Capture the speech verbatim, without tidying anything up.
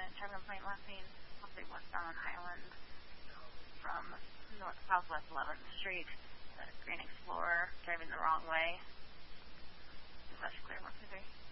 Chapman Point last seen possibly westbound on Highland from north southwest eleventh Street. The Green Explorer driving the wrong way. Is that clear? one two three.